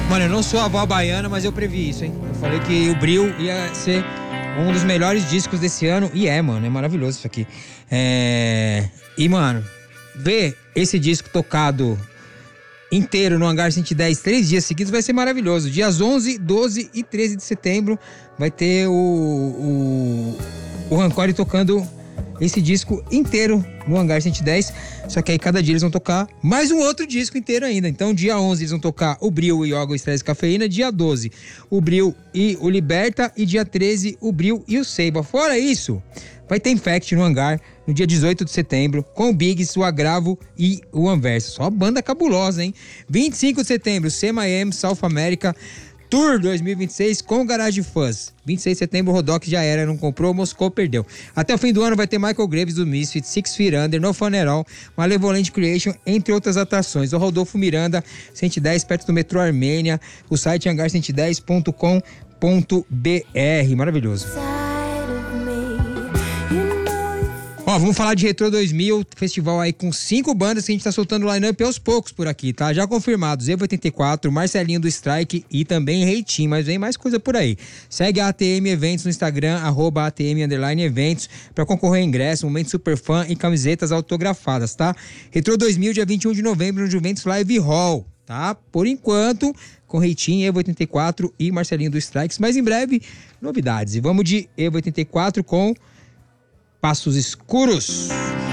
Mano, eu não sou a avó baiana, mas eu previ isso, hein? Eu falei que o Bril ia ser um dos melhores discos desse ano. E mano, é maravilhoso isso aqui. E, mano, ver esse disco tocado inteiro no Hangar 110, 3 dias seguidos, vai ser maravilhoso. Dias 11, 12 e 13 de setembro vai ter o Rancore tocando esse disco inteiro no Hangar 110. Só que aí cada dia eles vão tocar mais um outro disco inteiro ainda. Então dia 11 eles vão tocar o Bril e o Yoga, o Estresse e Cafeína. Dia 12 o Bril e o Liberta. E dia 13 o Bril e o Seiba. Fora isso, vai ter Infect no Hangar no dia 18 de setembro, com o Biggs, o Agravo e o Anverso. Só banda cabulosa, hein? 25 de setembro, CMM, South America Tour 2026 com Garage Fuzz. 26 de setembro, o Rodox já era, não comprou, Moscou perdeu. Até o fim do ano vai ter Michael Graves do Misfits, Six Feet Under, No Fun At All, Malevolent Creation, entre outras atrações. O Rodolfo Miranda, 110, perto do metrô Armênia. O site hangar110.com.br. Maravilhoso. Ó, vamos falar de Retro 2000, festival aí com 5 bandas que a gente tá soltando line-up aos poucos por aqui, tá? Já confirmados, Evo84, Marcelinho do Strike e também Reitinho, mas vem mais coisa por aí. Segue a ATM Eventos no Instagram, @ATM_Eventos, pra concorrer a ingresso, momento super fã e camisetas autografadas, tá? Retro 2000, dia 21 de novembro, no Juventus Live Hall, tá? Por enquanto, com Reitinho, Evo84 e Marcelinho do Strikes, mas em breve, novidades. E vamos de Evo84 com Passos Escuros.